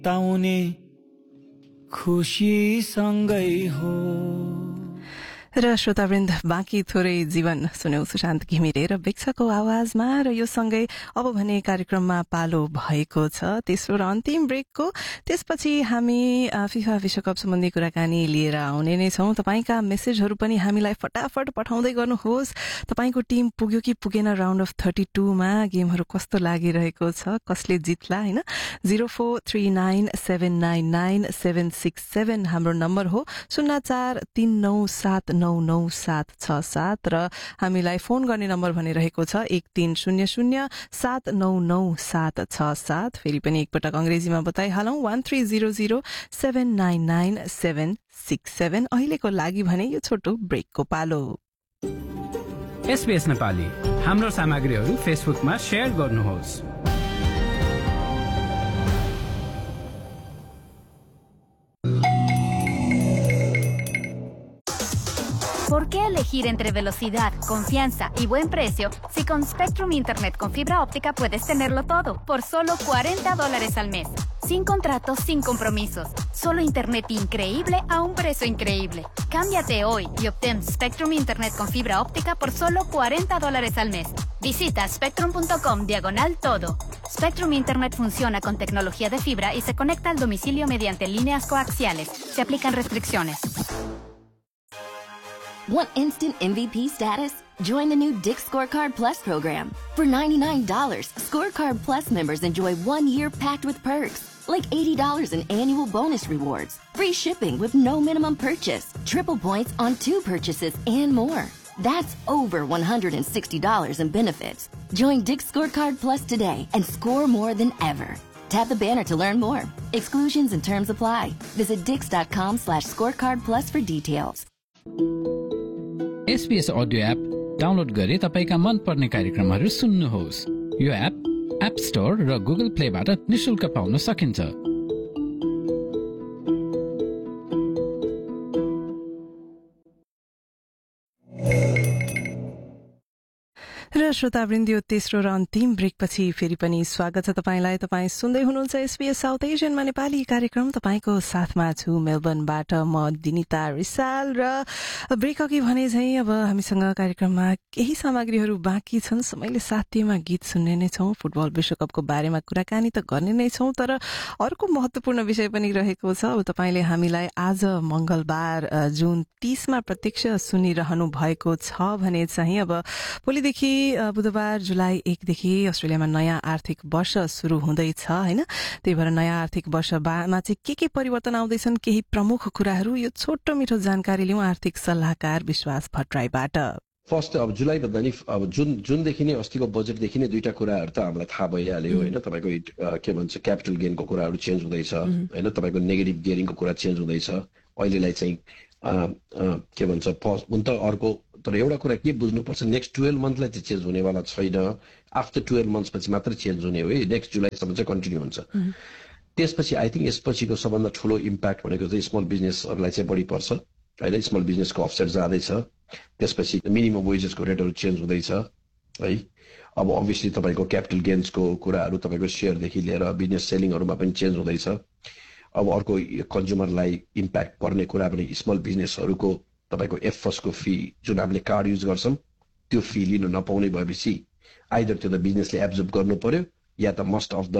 ताउने खुशी सँगै हो। र श्रोतावृन्द बाँकी थोरै जीवन सुन्यौ सुशान्त घिमिरे र वृक्षको आवाजमा। र यो सँगै अब भने कार्यक्रममा पालो भएको छ तेस्रो र अन्तिम ब्रेकको। त्यसपछि हामी फिफा विश्वकप सम्बन्धी कुराकानी लिएर आउने नै छौं। तपाईका मेसेजहरू पनि हामीलाई फटाफट पठाउँदै गर्नुहोस्। तपाईको टिम पुग्यो कि पुगेन राउन्ड अफ 32 मा, गेमहरू कस्तो लागिरहेको छ, कसले जित्ला हैन। 0439799767 हाम्रो नम्बर हो, 0439799767 र हामीलाई फोन गर्ने नम्बर भनिरहेको छ 1300799767। फेरि पनि एकपटक अंग्रेजीमा बताइहालौं 1300799767। अहिलेको लागि भने यो छोटो ब्रेकको पालो। SBS नेपाली हाम्रो सामग्रीहरू फेसबुकमा शेयर गर्नुहोस्। ¿Por qué elegir entre velocidad, confianza y buen precio si con Spectrum Internet con fibra óptica puedes tenerlo todo por solo $40 al mes? Sin contratos, sin compromisos. Solo Internet increíble a un precio increíble. Cámbiate hoy y obtén Spectrum Internet con fibra óptica por solo $40 al mes. Visita spectrum.com/todo. Spectrum Internet funciona con tecnología de fibra y se conecta al domicilio mediante líneas coaxiales. Se aplican restricciones. Want instant MVP status? Join the new Dick's Scorecard Plus program. For $99, Scorecard Plus members enjoy 1 year packed with perks, like $80 in annual bonus rewards, free shipping with no minimum purchase, triple points on 2 purchases, and more. That's over $160 in benefits. Join Dick's Scorecard Plus today and score more than ever. Tap the banner to learn more. Exclusions and terms apply. Visit dix.com/scorecard plus for details. SBS audio app download गरी तपाईका मन पर्ने कार्यक्रमहरू सुन्नुहोस्। यो app app store र Google प्लेबाट निशुल्क पाउन सकिन्छ। र श्रोतावृन्द यो तेस्रो र अन्तिम ब्रेकपछि फेरि पनि स्वागत छ तपाईलाई। तपाई सुन्दै हुनुहुन्छ SBS साउथ एशियनमा नेपाली कार्यक्रम। तपाईको साथमा छु मेलबर्नबाट म दिनिता रिसाल। र ब्रेक अघि भने चाहिँ अब हामीसँग कार्यक्रममा केही सामग्रीहरू बाँकी छन्। समयले साथ दिएमा गीत सुन्ने नै छौं, फुटबल विश्वकपको बारेमा कुराकानी त गर्ने नै छौं, तर अर्को महत्वपूर्ण विषय पनि रहेको छ। अब तपाईले हामीलाई आज मंगलबार जुन 30 मा प्रत्यक्ष सुनिरहनु भएको छ भने चाहिँ अब भोलिदेखि बुधबार जुलाई 1 देखि अस्ट्रेलियामा नयाँ आर्थिक वर्ष शुरू हुँदैछ हैन। त्यही भएर नयाँ आर्थिक वर्षमा चाहिँ के परिवर्तन आउँदैछन्, केही प्रमुख कुराहरू यो छोटो मिठो जानकारी लिउँ आर्थिक सल्लाहकार विश्वास भट्टराईबाट। फर्स्ट अब जुलाई भन्दा नि अब जुनदेखि नै अस्तिको बजेटदेखि नै दुईटा कुराहरू त हामीलाई थाहा भइहाल्यो हैन। तपाईको के भन्छ क्यापिटल गेनको कुराहरू चेन्ज हुँदैछ हैन, तपाईको नेगेटिभ गियरिङको कुरा चेन्ज हुँदैछ। अहिलेलाई चाहिँ के भन्छ हुन त अर्को, तर एउटा कुरा के बुझ्नुपर्छ, नेक्स्ट 12 मन्थलाई चाहिँ चेन्ज हुनेवाला छैन। आफ्टर 12 मन्थ्स पछि मात्र चेन्ज हुने हो है, नेक्स्ट जुलाईसम्म चाहिँ कन्टिन्यू हुन्छ। त्यसपछि आई थिंक यसपछिको सबभन्दा ठूलो इम्प्याक्ट भनेको चाहिँ स्मल बिजनेसहरूलाई चाहिँ बढी पर्छ हैन। स्मल बिजनेसको अफसेट जाँदैछ। त्यसपछि मिनिमम वेजेसको रेटहरू चेन्ज हुँदैछ है। अब अभियसली तपाईको क्यापिटल गेन्सको कुराहरू तपाईको शेयरदेखि लिएर बिजनेस सेलिङहरूमा पनि चेन्ज हुँदैछ। अब अर्को कन्ज्युमरलाई इम्प्याक्ट पर्ने कुरा पनि स्मल बिजनेसहरूको तपाईको एफएसको फी जुन हामीले कार्ड युज गर्छौं त्यो फी लिन नपाउने भएपछि आइदर त्यो त बिजनेसले एब्जर्ब गर्नु पर्यो या त मोस्ट अफ द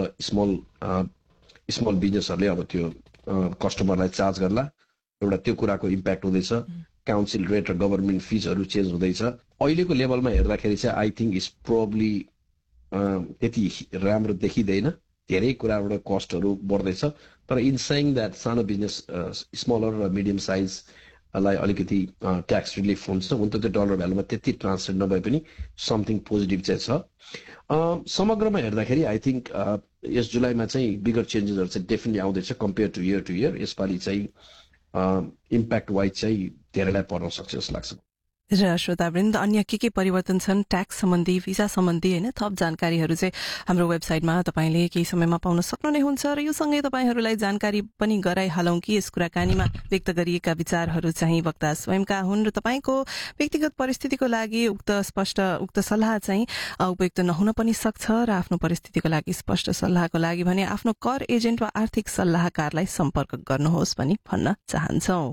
स्मल बिजनेसहरूले अब त्यो कस्टमरलाई चार्ज गर्ला। एउटा त्यो कुराको इम्प्याक्ट हुँदैछ। काउन्सिल रेट र गभर्नमेन्ट फिजहरू चेन्ज हुँदैछ। अहिलेको लेभलमा हेर्दाखेरि चाहिँ आई थिंक इज प्रोबब्ली त्यति राम्रो देखिँदैन। धेरै कुराबाट कस्टहरू बढ्दैछ। तर इन सेइङ द्याट सानो बिजनेस स्मलर र मिडियम साइज लाई अलिकति ट्याक्स रिलिफ हुन्छ। हुन त त्यो डलर भ्यालुमा त्यति ट्रान्सलेट नभए पनि समथिङ पोजिटिभ चाहिँ छ। समग्रमा हेर्दाखेरि आई थिंक यस जुलाईमा चाहिँ बिगर चेन्जेसहरू चाहिँ डेफिनेटली आउँदैछ कम्पेयर टु इयर। यसपालि चाहिँ इम्प्याक्ट वाइज चाहिँ धेरैलाई पर्न सक्छ जस्तो लाग्छ। र श्रोतावृन्द अन्य के परिवर्तन छन् ट्याक्स सम्बन्धी भिसा सम्बन्धी हैन थप जानकारीहरू चाहिँ हाम्रो वेबसाइटमा तपाईले केही समयमा पाउन सक्नु नै हुन्छ र यो सँगै तपाईहरूलाई जानकारी पनि गराइहालौं कि यस कुराकानीमा व्यक्त गरिएका विचारहरू चाहिँ वक्ता स्वयंका हुन् र तपाईको व्यक्तिगत परिस्थितिको लागि उक्त सल्लाह चाहिँ उपयुक्त नहुन पनि सक्छ र आफ्नो परिस्थितिको लागि स्पष्ट सल्लाहको लागि भने आफ्नो कर एजेन्ट वा आर्थिक सल्लाहकारलाई सम्पर्क गर्नुहोस् भनी भन्न चाहन्छौं।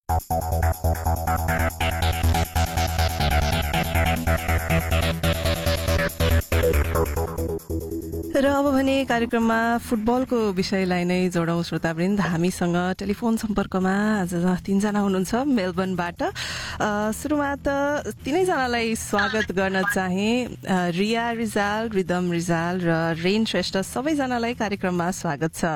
र अब भने कार्यक्रममा फुटबलको विषयलाई नै जोडौं श्रोतावृन्द। हामीसँग टेलिफोन सम्पर्कमा आज 3 जना हुनुहुन्छ मेलबर्नबाट। सुरुमा त तीनैजनालाई स्वागत गर्न चाहे। रिया रिजाल, रिदम रिजाल र रेन श्रेष्ठ सबैजनालाई कार्यक्रममा स्वागत छ।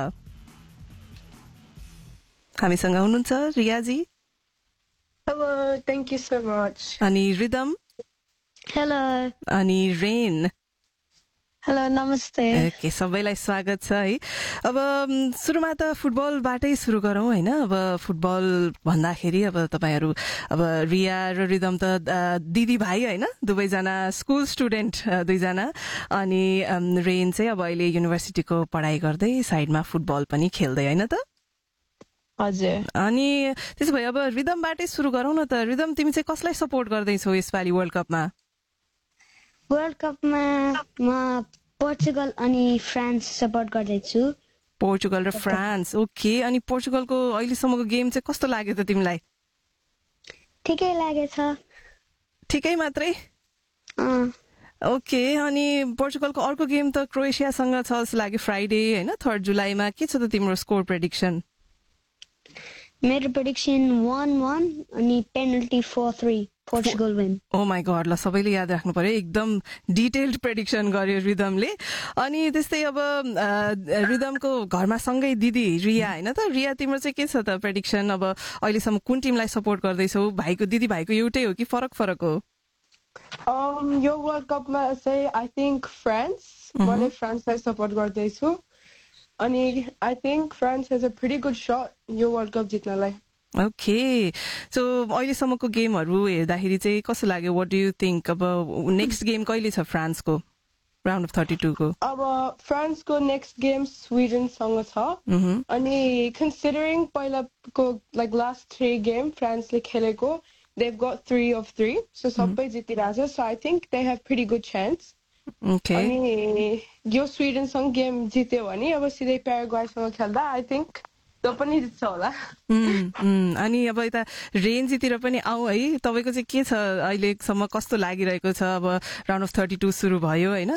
हामीसँग हुनुहुन्छ रियाजी। Hello, thank you so much. अनि रिदम। Hello. अनि रेन। Hello, namaste. ओके, सबैलाई स्वागत छ है। अब सुरुमा त फुटबलबाटै सुरु गरौं हैन। अब फुटबल भन्दाखेरि अब तपाईहरु अब रिया र रिदम त दिदी भाइ हैन, दुवैजना स्कुल स्टुडेन्ट दुईजना, अनि रेन चाहिँ अब अहिले युनिभर्सिटीको पढाइ गर्दै साइडमा फुटबल पनि खेल्दै हैन त। हजुर। अनि त्यसो भए अब रिदमबाटै सुरु गरौं न त। रिदम, तिमी चाहिँ कसलाई सपोर्ट गर्दैछौ यसपालि वर्ल्ड कपमा? वर्ल्ड कपमा म पोर्चुगल अनि फ्रान्स सपोर्ट गर्दैछु। पोर्चुगल र फ्रान्स, ओके। अनि पोर्चुगलको अहिलेसम्मको गेम चाहिँ कस्तो लाग्यो त तिमीलाई? ठिकै लागेछ। ठिकै मात्रै? ओके। अनि पोर्चुगलको अर्को गेम त क्रोएसियासँग छ जस्तो लाग्यो फ्राइडे हैन, 3 जुलाईमा। के छ त तिम्रो स्कोर प्रेडिक्सन? मेरो प्रेडिक्सन 1-1 अनि penalty 4-3 Portugal win. Oh my God, ल सबैले याद राख्नु पर्यो, एकदम डिटेल्ड प्रेडिक्सन गर्यो रिदमले। अनि त्यस्तै अब रिदमको घरमा सँगै दिदी रिया हैन त। रिया, तिम्रो चाहिँ के छ त प्रेडिक्सन? अब अहिलेसम्म कुन टिमलाई सपोर्ट गर्दैछौ? दिदी भाइको एउटै हो कि फरक हो? यो वर्ल्ड कपमा चाहिँ आई थिंक फ्रान्स, मैले फ्रान्सलाई सपोर्ट गर्दैछु। अनि I think France has a pretty good shut यो वर्ल्ड कप जित्नलाई। ओके। सो अहिलेसम्मको गेमहरू हेर्दाखेरि चाहिँ कस्तो लाग्यो? What do you think? अब नेक्स्ट गेम कहिले छ फ्रान्सको राउन्ड अफ 32 को? अब फ्रान्सको नेक्स्ट गेम स्विडेनसँग छ। अनि कन्सिडरिङ पहिलाको लाइक लास्ट 3 गेम फ्रान्सले खेलेको, they've got 3 of 3, so सबै जितिरहेछ। So I think they have pretty good chance. Okay. अनि यो स्विडेनसँग गेम जित्यो भने अब सिधै प्याराग्वेसँग खेल्दा आई थिंक त्यो पनि जित्छ होला। अनि अब यता रेन्जतिर पनि आऊ है। तपाईको चाहिँ के छ अहिलेसम्म, कस्तो लागिरहेको छ? अब राउन्ड अफ 32 सुरु भयो हैन?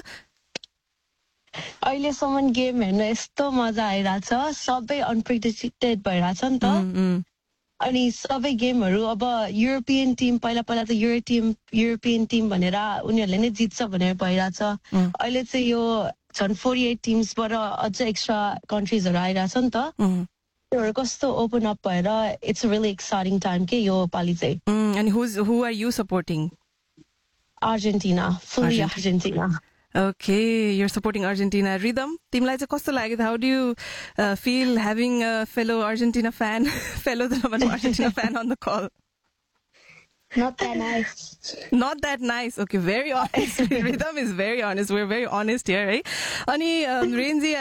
अहिलेसम्म गेम हेर्न यस्तो मजा आइरहेछ, सबै अनप्रेडिक्टेड भइरहेछ नि त। अनि सबै गेमहरू अब युरोपियन टिम, पहिला त युरोपियन टिम भनेर उनीहरूले नै जित्छ भनेर भइरहेछ। अहिले चाहिँ यो झन् 48 टिम्सबाट अझ एक्स्ट्रा कन्ट्रिजहरू आइरहेछ नि त। त्योहरू कस्तो ओपन अप भएर it's a really exciting time के यो पालि चाहिँ। अनि हु are you supporting? Argentina, fully Argentina. Okay, you're supporting Argentina. Ridham, तिमीलाई चाहिँ कस्तो लाग्यो? How do you feel having a fellow Argentina fan, Argentina fan on the call? Not that nice. Not that nice. Okay, very honest. Ridham is very honest. We're very honest here, right? Ani Renzi,